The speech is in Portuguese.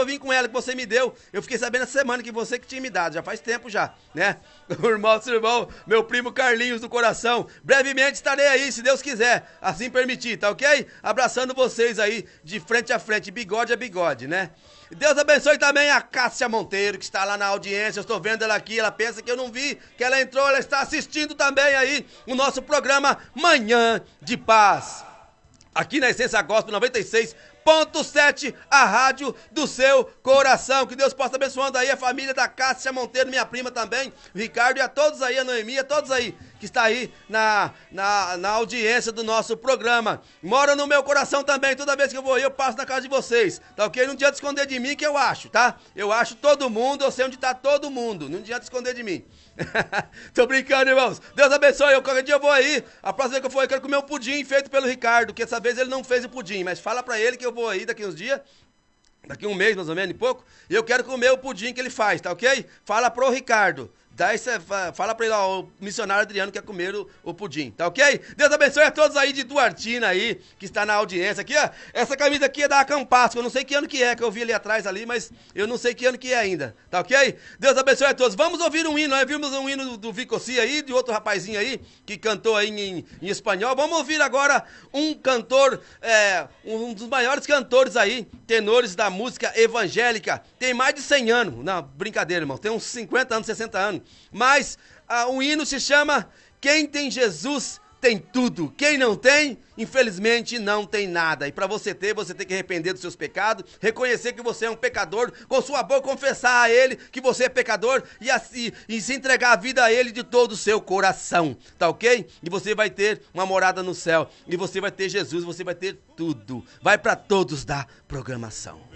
vou vir com ela que você me deu. Eu fiquei sabendo essa semana que você que tinha me dado, já faz tempo já, né? O irmão, meu primo Carlinhos do coração. Brevemente estarei aí, se Deus quiser, assim permitir, tá ok? Abraçando vocês aí, de frente a frente, bigode a bigode, né? Deus abençoe também a Cássia Monteiro, que está lá na audiência. Eu estou vendo ela aqui, ela pensa que eu não vi, que ela entrou, ela está assistindo também aí o nosso programa Manhã de Paz. Aqui na Essência Gospel 96.7, a rádio do seu coração. Que Deus possa abençoando aí a família da Cássia Monteiro, minha prima também, o Ricardo e a todos aí, a Noemi, a todos aí que está aí na audiência do nosso programa. Mora no meu coração também, toda vez que eu vou aí eu passo na casa de vocês, tá ok? Não adianta esconder de mim que eu acho, tá? Eu acho todo mundo, eu sei onde tá todo mundo, não adianta esconder de mim. Tô brincando, irmãos. Deus abençoe. Qualquer dia eu vou aí. A próxima vez que eu for, eu quero comer um pudim feito pelo Ricardo, que essa vez ele não fez o pudim, mas fala pra ele que eu vou aí daqui uns dias, daqui um mês mais ou menos e pouco, e eu quero comer o pudim que ele faz, tá ok? Fala pro Ricardo. Daí você fala pra ele, ó, o missionário Adriano quer comer o pudim, tá ok? Deus abençoe a todos aí de Duartina aí, que está na audiência aqui, ó. Essa camisa aqui é da Acampasco, eu não sei que ano que é, que eu vi ali atrás ali, mas eu não sei que ano que é ainda, tá ok? Deus abençoe a todos. Vamos ouvir um hino, nós vimos um hino do Vicossi aí, de outro rapazinho aí, que cantou aí em espanhol. Vamos ouvir agora um cantor, um dos maiores cantores aí, tenores da música evangélica. Tem mais de 100 anos, não, brincadeira, irmão, tem uns 50 anos, 60 anos. Mas o hino se chama Quem tem Jesus tem tudo. Quem não tem, infelizmente não tem nada. E para você tem que arrepender dos seus pecados, reconhecer que você é um pecador, com sua boca confessar a Ele que você é pecador e se entregar a vida a Ele de todo o seu coração, tá ok? E você vai ter uma morada no céu, e você vai ter Jesus, você vai ter tudo. Vai para todos da programação.